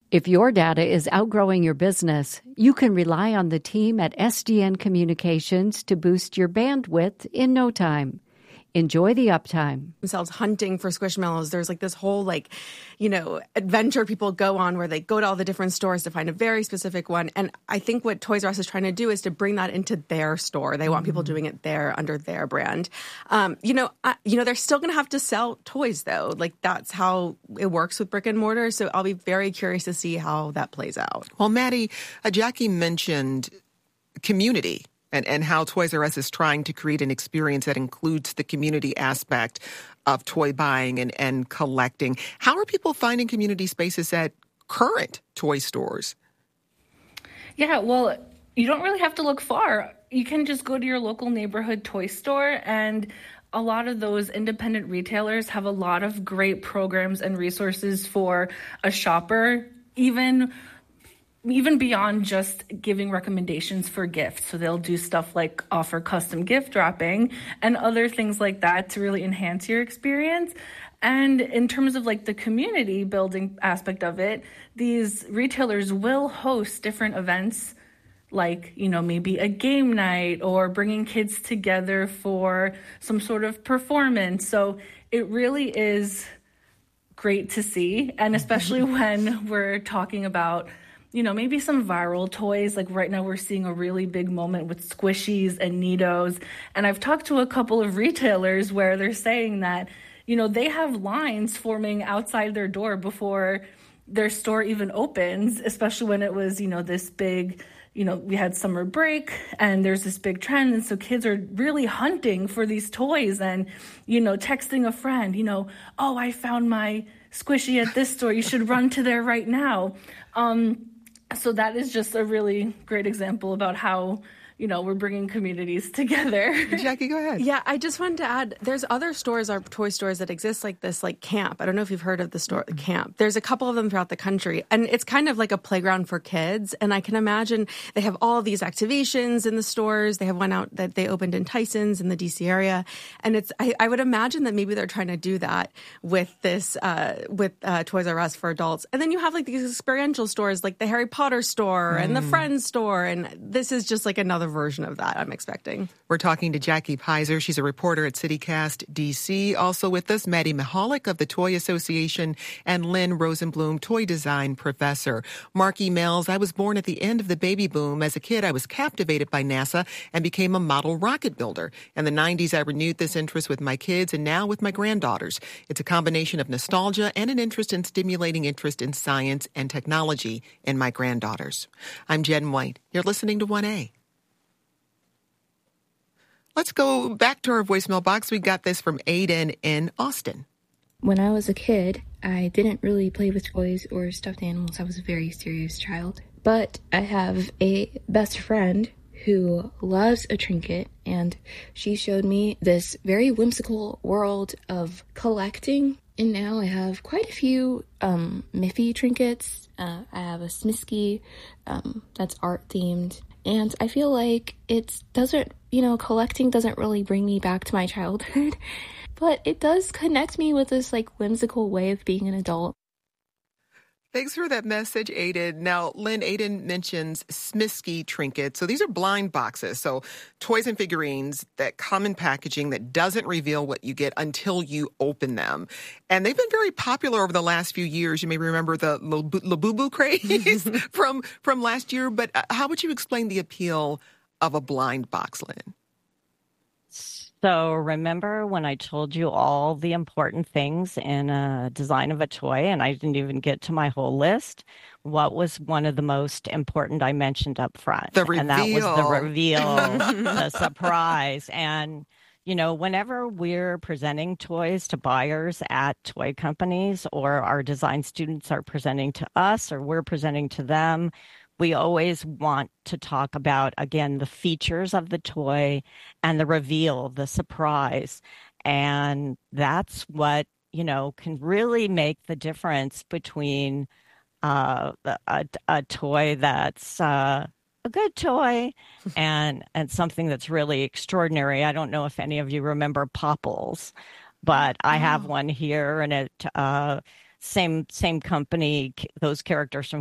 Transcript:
If your data is outgrowing your business, you can rely on the team at SDN Communications to boost your bandwidth in no time. Enjoy the uptime. Themselves hunting for Squishmallows. There's like this whole adventure people go on where they go to all the different stores to find a very specific one. And I think what Toys R Us is trying to do is to bring that into their store. They want people doing it there under their brand. They're still going to have to sell toys though. Like that's how it works with brick and mortar. So I'll be very curious to see how that plays out. Well, Maddie, Jackie mentioned community. And how Toys R Us is trying to create an experience that includes the community aspect of toy buying and collecting. How are people finding community spaces at current toy stores? Yeah, well, you don't really have to look far. You can just go to your local neighborhood toy store, and a lot of those independent retailers have a lot of great programs and resources for a shopper, even beyond just giving recommendations for gifts. So they'll do stuff like offer custom gift wrapping and other things like that to really enhance your experience. And in terms of like the community building aspect of it, these retailers will host different events like, maybe a game night or bringing kids together for some sort of performance. So it really is great to see. And especially when we're talking about maybe some viral toys. Like right now we're seeing a really big moment with Squishies and Neatos. And I've talked to a couple of retailers where they're saying that, they have lines forming outside their door before their store even opens, especially when it was, this big, we had summer break and there's this big trend. And so kids are really hunting for these toys and, texting a friend, oh, I found my Squishy at this store. You should run to there right now. So that is just a really great example about how, we're bringing communities together. Jackie, go ahead. Yeah, I just wanted to add, there's other stores, our toy stores that exist like this, like Camp. I don't know if you've heard of the store, Camp. There's a couple of them throughout the country, and it's kind of like a playground for kids. And I can imagine they have all these activations in the stores. They have one out that they opened in Tyson's in the DC area. And I would imagine that maybe they're trying to do that with this, Toys R Us for adults. And then you have like these experiential stores like the Harry Potter store and the Friends store. And this is just like another version of that, I'm expecting. We're talking to Jackie Pizer. She's a reporter at CityCast DC. Also with us, Maddie Mahalik of the Toy Association and Lynn Rosenblum, toy design professor. Mark emails, I was born at the end of the baby boom. As a kid, I was captivated by NASA and became a model rocket builder. In the 90s, I renewed this interest with my kids and now with my granddaughters. It's a combination of nostalgia and an interest in stimulating interest in science and technology in my granddaughters. I'm Jen White. You're listening to 1A. Let's go back to our voicemail box. We got this from Aiden in Austin. When I was a kid, I didn't really play with toys or stuffed animals. I was a very serious child. But I have a best friend who loves a trinket, and she showed me this very whimsical world of collecting. And now I have quite a few Miffy trinkets. I have a Smisky that's art themed. And I feel like collecting doesn't really bring me back to my childhood, but it does connect me with this like whimsical way of being an adult. Thanks for that message, Aiden. Now, Lynn, Aiden mentions Smisky trinkets. So these are blind boxes. So toys and figurines that come in packaging that doesn't reveal what you get until you open them. And they've been very popular over the last few years. You may remember the Labubu craze from last year. But how would you explain the appeal of a blind box, Lynn? So remember when I told you all the important things in a design of a toy and I didn't even get to my whole list? What was one of the most important I mentioned up front? The reveal. And that was the reveal, the surprise. And, whenever we're presenting toys to buyers at toy companies or our design students are presenting to us or we're presenting to them, we always want to talk about, again, the features of the toy and the reveal, the surprise. And that's what, can really make the difference between a toy that's a good toy and something that's really extraordinary. I don't know if any of you remember Popples, but I have one here, and it same company, those characters from